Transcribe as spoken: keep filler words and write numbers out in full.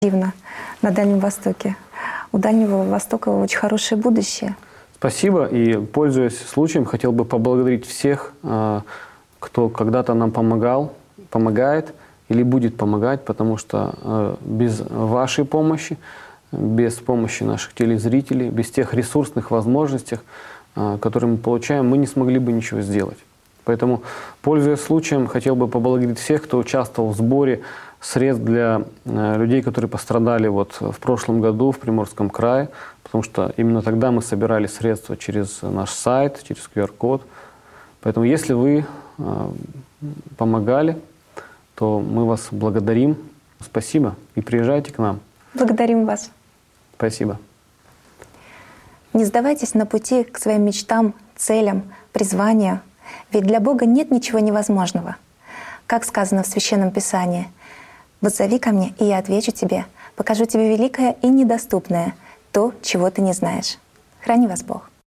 Дивно на Дальнем Востоке. У Дальнего Востока очень хорошее будущее. Спасибо. И, пользуясь случаем, хотел бы поблагодарить всех, кто когда-то нам помогал, помогает или будет помогать, потому что без вашей помощи, без помощи наших телезрителей, без тех ресурсных возможностей, которые мы получаем, мы не смогли бы ничего сделать. Поэтому, пользуясь случаем, хотел бы поблагодарить всех, кто участвовал в сборе средств для людей, которые пострадали вот в прошлом году в Приморском крае, потому что именно тогда мы собирали средства через наш сайт, через ку ар код. Поэтому, если вы помогали, то мы вас благодарим. Спасибо и приезжайте к нам. Благодарим вас. Спасибо. Не сдавайтесь на пути к своим мечтам, целям, призванию. Ведь для Бога нет ничего невозможного. Как сказано в Священном Писании: «Воззови ко мне, и я отвечу тебе, покажу тебе великое и недоступное, то, чего ты не знаешь». Храни вас Бог.